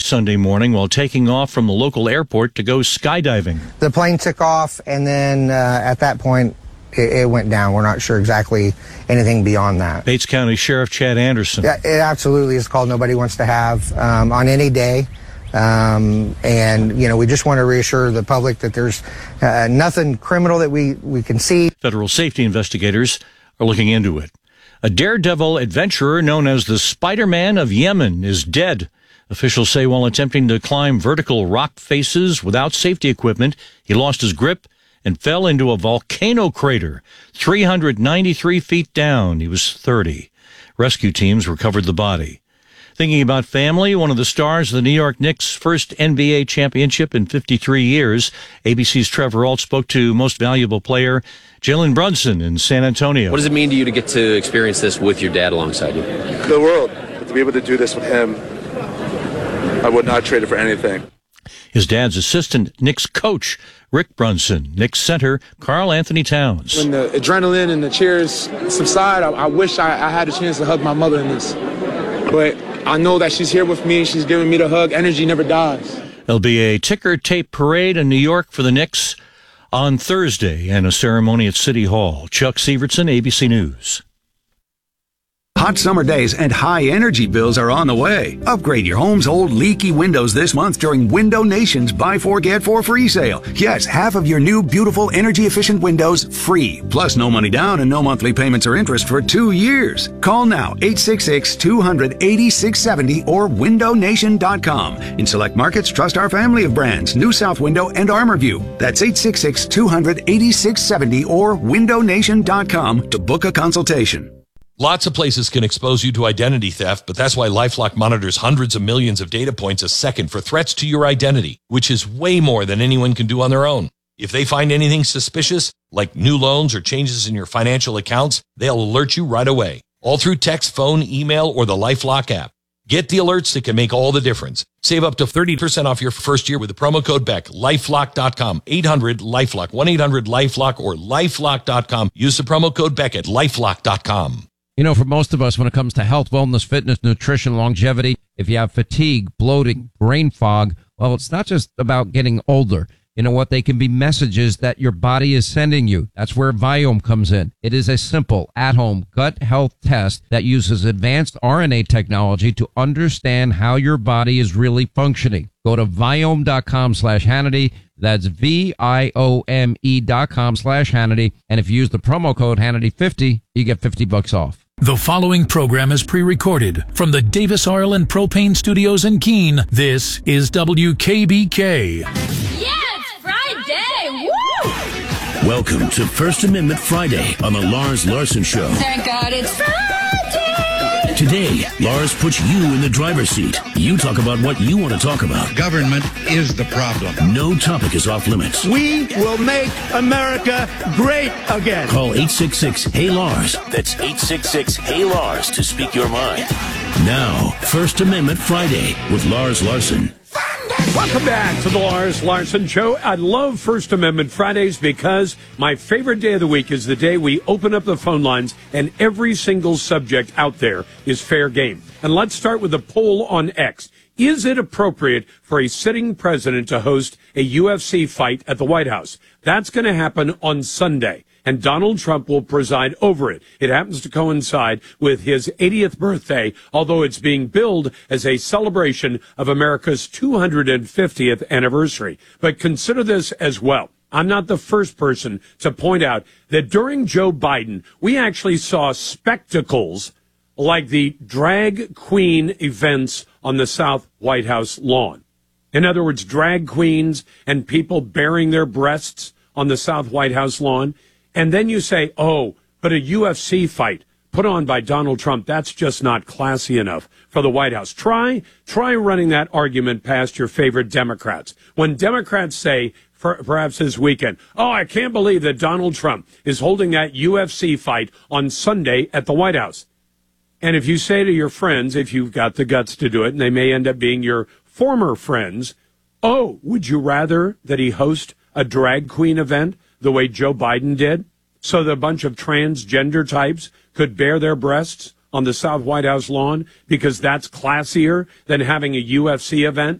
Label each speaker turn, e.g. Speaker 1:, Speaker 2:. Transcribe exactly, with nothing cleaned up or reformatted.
Speaker 1: Sunday morning while taking off from the local airport to go skydiving.
Speaker 2: The plane took off, and then uh, at that point, it, it went down. We're not sure exactly anything beyond that.
Speaker 1: Bates County Sheriff Chad Anderson.
Speaker 2: Yeah, it absolutely is called Nobody Wants to Have um, on any day. Um, and, you know, we just want to reassure the public that there's uh, nothing criminal that we, we can see.
Speaker 1: Federal safety investigators are looking into it. A daredevil adventurer known as the Spider-Man of Yemen is dead. Officials say while attempting to climb vertical rock faces without safety equipment, he lost his grip and fell into a volcano crater three hundred ninety-three feet down. He was thirty. Rescue teams recovered the body. Thinking about family, one of the stars of the New York Knicks' first N B A championship in fifty-three years, A B C's Trevor Ault spoke to most valuable player Jalen Brunson in San Antonio.
Speaker 3: What does it mean to you to get to experience this with your dad alongside you?
Speaker 4: The world. To be able to do this with him, I would not trade it for anything.
Speaker 1: His dad's assistant, Knicks coach, Rick Brunson, Knicks center, Karl Anthony Towns.
Speaker 5: When the adrenaline and the cheers subside, I, I wish I, I had a chance to hug my mother in this. But I know that she's here with me. She's giving me the hug. Energy never dies.
Speaker 1: There'll be a ticker tape parade in New York for the Knicks on Thursday and a ceremony at City Hall. Chuck Severson, A B C News.
Speaker 6: Hot summer days and high energy bills are on the way. Upgrade your home's old leaky windows this month during Window Nation's Buy Four Get Four free sale. Yes, half of your new beautiful energy efficient windows free. Plus no money down and no monthly payments or interest for two years. Call now eight six six, two hundred, eighty-six seventy or window nation dot com. In select markets, trust our family of brands, New South Window and ArmorView. That's eight six six, two hundred, eighty-six seventy or window nation dot com to book a consultation.
Speaker 7: Lots of places can expose you to identity theft, but that's why LifeLock monitors hundreds of millions of data points a second for threats to your identity, which is way more than anyone can do on their own. If they find anything suspicious, like new loans or changes in your financial accounts, they'll alert you right away, all through text, phone, email, or the LifeLock app. Get the alerts that can make all the difference. Save up to thirty percent off your first year with the promo code Beck. LifeLock dot com, eight hundred LifeLock, one eight hundred LifeLock, or LifeLock dot com. Use the promo code Beck at LifeLock dot com.
Speaker 8: You know, for most of us, when it comes to health, wellness, fitness, nutrition, longevity, if you have fatigue, bloating, brain fog, well, it's not just about getting older. You know what? They can be messages that your body is sending you. That's where Viome comes in. It is a simple, at-home gut health test that uses advanced R N A technology to understand how your body is really functioning. Go to Viome dot com slash Hannity. That's V I O M E dot com slash Hannity. And if you use the promo code Hannity fifty, you get fifty bucks off.
Speaker 9: The following program is pre-recorded from the Davis Oil and Propane Studios in Keene. This is W K B K.
Speaker 10: Yeah, it's Friday! Woo!
Speaker 11: Welcome to First Amendment Friday on the Lars Larson Show.
Speaker 10: Thank God it's Friday!
Speaker 11: Today, Lars puts you in the driver's seat. You talk about what you want to talk about.
Speaker 12: Government is the problem.
Speaker 11: No topic is off limits.
Speaker 12: We will make America great again.
Speaker 11: Call eight six six, Hey Lars. That's eight six six, Hey Lars to speak your mind. Now, First Amendment Friday with Lars Larson.
Speaker 13: Welcome back to the Lars Larson Show. I love First Amendment Fridays because my favorite day of the week is the day we open up the phone lines and every single subject out there is fair game. And let's start with the poll on X. Is it appropriate for a sitting president to host a U F C fight at the White House? That's going to happen on Sunday, and Donald Trump will preside over it. It happens to coincide with his eightieth birthday, although it's being billed as a celebration of America's two hundred fiftieth anniversary. But consider this as well. I'm not the first person to point out that during Joe Biden, we actually saw spectacles like the drag queen events on the South White House lawn. In other words, drag queens and people bearing their breasts on the South White House lawn. And then you say, oh, but a U F C fight put on by Donald Trump, that's just not classy enough for the White House. Try, try running that argument past your favorite Democrats. When Democrats say, for, perhaps this weekend, oh, I can't believe that Donald Trump is holding that U F C fight on Sunday at the White House. And if you say to your friends, if you've got the guts to do it, and they may end up being your former friends, oh, would you rather that he host a drag queen event the way Joe Biden did, so that a bunch of transgender types could bare their breasts on the South White House lawn because that's classier than having a U F C event?